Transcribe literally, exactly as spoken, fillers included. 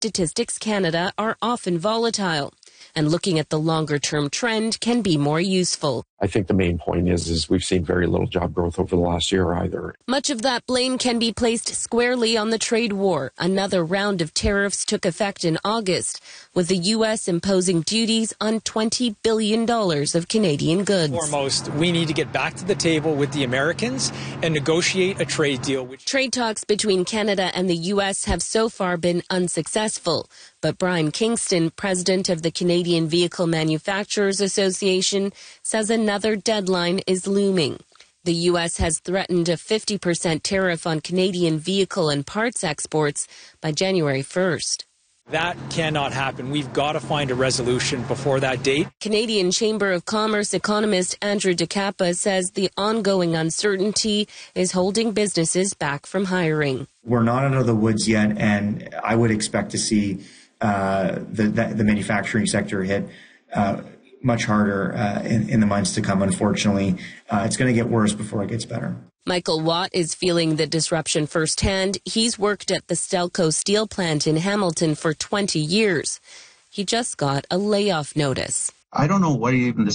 Statistics Canada are often volatile, and looking at the longer-term trend can be more useful. I think the main point is, is we've seen very little job growth over the last year either. Much of that blame can be placed squarely on the trade war. Another round of tariffs took effect in August, with the U S imposing duties on twenty billion dollars of Canadian goods. Foremost, we need to get back to the table with the Americans and negotiate a trade deal. Which Trade talks between Canada and the U S have so far been unsuccessful. But Brian Kingston, president of the Canadian Vehicle Manufacturers Association, says another deadline is looming. The U S has threatened a fifty percent tariff on Canadian vehicle and parts exports by January first. That cannot happen. We've got to find a resolution before that date. Canadian Chamber of Commerce economist Andrew DeCappa says the ongoing uncertainty is holding businesses back from hiring. We're not out of the woods yet, and I would expect to see uh, the, the, the manufacturing sector hit uh, much harder uh, in, in the months to come, unfortunately. Uh, it's going to get worse before it gets better. Michael Watt is feeling the disruption firsthand. He's worked at the Stelco steel plant in Hamilton for twenty years. He just got a layoff notice. I don't know what even to